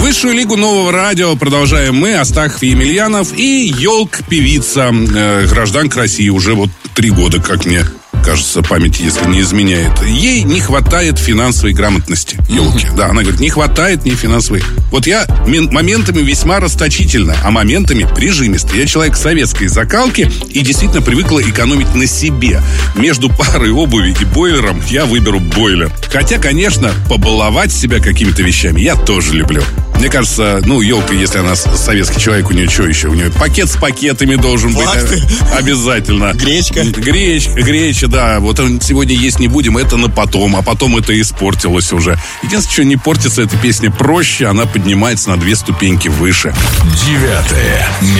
Высшую лигу нового радио продолжаем мы, Астахов и Емельянов, и елка-певица, гражданка России, уже 3 года, как мне кажется, память, если не изменяет. Ей не хватает финансовой грамотности, елки. Да, она говорит, не хватает мне финансовой. Вот я моментами весьма расточительно, а моментами прижимисто. Я человек советской закалки и действительно привыкла экономить на себе. Между парой обуви и бойлером я выберу бойлер. Хотя, конечно, побаловать себя какими-то вещами я тоже люблю. Мне кажется, елка, если она советский человек, у нее что еще? У нее пакет с пакетами должен быть обязательно. Гречка, да. Вот сегодня есть не будем, это на потом. А потом это испортилось уже. Единственное, что не портится, эта песня проще. Она поднимается на 2 ступеньки выше. 9